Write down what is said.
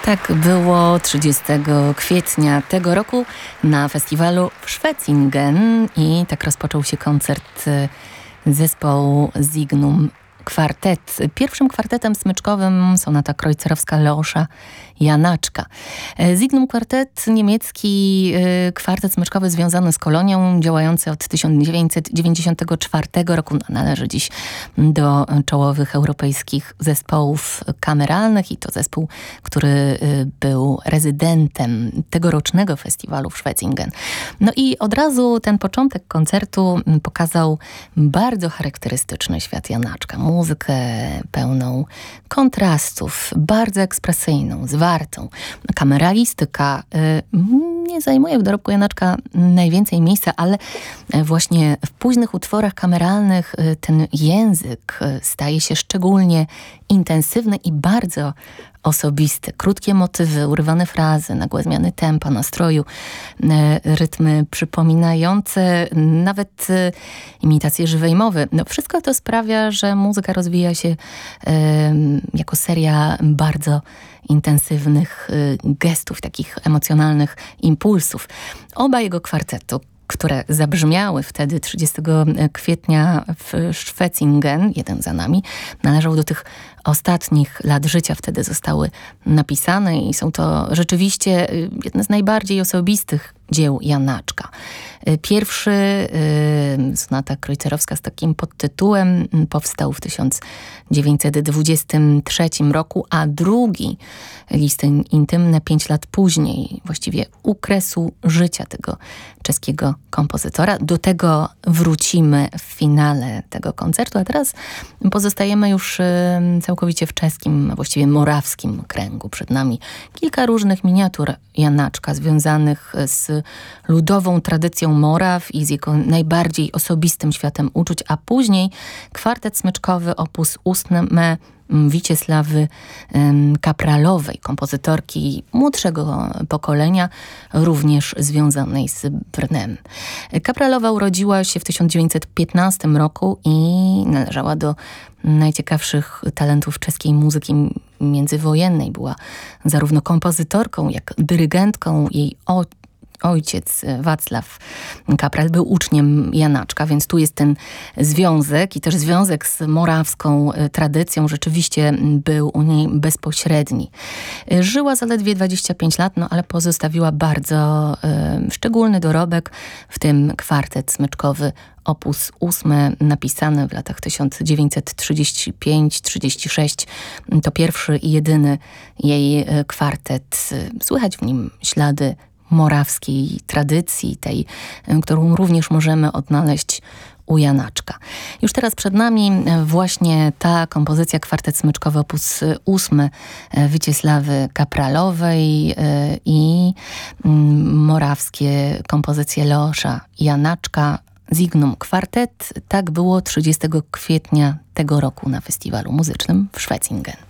Tak było 30 kwietnia tego roku na festiwalu w Schwetzingen i tak rozpoczął się koncert zespołu Signum Kwartet. Pierwszym kwartetem smyczkowym sonata Kreutzerowska-Leosza Janaczka. Signum Kwartet, niemiecki kwartet smyczkowy związany z Kolonią, działający od 1994 roku. Należy dziś do czołowych europejskich zespołów kameralnych i to zespół, który był rezydentem tegorocznego festiwalu w Schwetzingen. No i od razu ten początek koncertu pokazał bardzo charakterystyczny świat Janaczka. Muzykę pełną kontrastów, bardzo ekspresyjną, zwartą. Kameralistyka nie zajmuje w dorobku Janaczka najwięcej miejsca, ale właśnie w późnych utworach kameralnych ten język staje się szczególnie intensywny i bardzo osobisty. Krótkie motywy, urywane frazy, nagłe zmiany tempa, nastroju, rytmy przypominające nawet imitację żywej mowy. No, wszystko to sprawia, że muzyka rozwija się jako seria bardzo intensywnych gestów, takich emocjonalnych impulsów. Oba jego kwartetu, które zabrzmiały wtedy 30 kwietnia w Schwetzingen, jeden za nami, należał do tych ostatnich lat życia, wtedy zostały napisane i są to rzeczywiście jedne z najbardziej osobistych dzieł Janaczka. Pierwszy, sonata Kreutzerowska z takim podtytułem, powstał w 1923 roku, a drugi, listy intymne, 5 lat później, właściwie u kresu życia tego czeskiego kompozytora. Do tego wrócimy w finale tego koncertu, a teraz pozostajemy już całkowicie w czeskim, a właściwie morawskim kręgu. Przed nami kilka różnych miniatur Janaczka związanych z ludową tradycją Moraw i z jego najbardziej osobistym światem uczuć, a później kwartet smyczkowy op. 8 Wiesławy Kapralowej, kompozytorki młodszego pokolenia, również związanej z Brnem. Kapralowa urodziła się w 1915 roku i należała do najciekawszych talentów czeskiej muzyki międzywojennej. Była zarówno kompozytorką, jak dyrygentką. Jej ojciec Wacław Kapral był uczniem Janaczka, więc tu jest ten związek i też związek z morawską tradycją rzeczywiście był u niej bezpośredni. Żyła zaledwie 25 lat, no ale pozostawiła bardzo szczególny dorobek, w tym kwartet smyczkowy op. 8, napisany w latach 1935-36. To pierwszy i jedyny jej kwartet. Słychać w nim ślady morawskiej tradycji, tej, którą również możemy odnaleźć u Janaczka. Już teraz przed nami właśnie ta kompozycja, kwartet smyczkowy op. 8 Wiesławy Kapralowej i morawskie kompozycje Leosza Janaczka, Signum Kwartet. Tak było 30 kwietnia tego roku na festiwalu muzycznym w Schwetzingen.